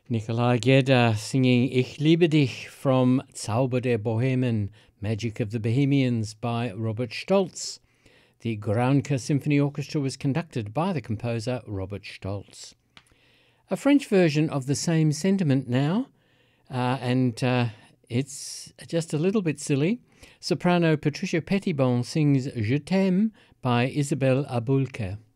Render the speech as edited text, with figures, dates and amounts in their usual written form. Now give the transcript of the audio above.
Nikolai Gedda singing Ich liebe dich from Zauber der Bohemen, Magic of the Bohemians by Robert Stolz. The Groundker Symphony Orchestra was conducted by the composer Robert Stolz. A French version of the same sentiment now, and it's just a little bit silly. Soprano Patricia Pettibon sings Je t'aime by Isabelle Abulke.